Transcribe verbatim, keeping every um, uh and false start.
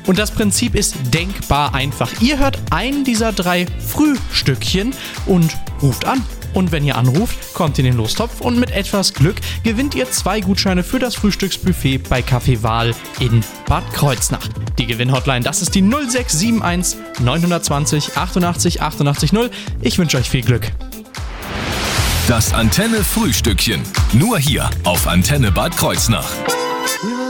Und das Prinzip ist denkbar einfach. Ihr hört einen dieser drei Frühstückchen und ruft an. Und wenn ihr anruft, kommt in den Lostopf und mit etwas Glück gewinnt ihr zwei Gutscheine für das Frühstücksbuffet bei Café Wahl in Bad Kreuznach. Die Gewinnhotline, das ist die null sechs sieben eins neun zwei null achtundachtzig achtundachtzig null. Ich wünsche euch viel Glück. Das Antenne Frühstückchen. Nur hier auf Antenne Bad Kreuznach.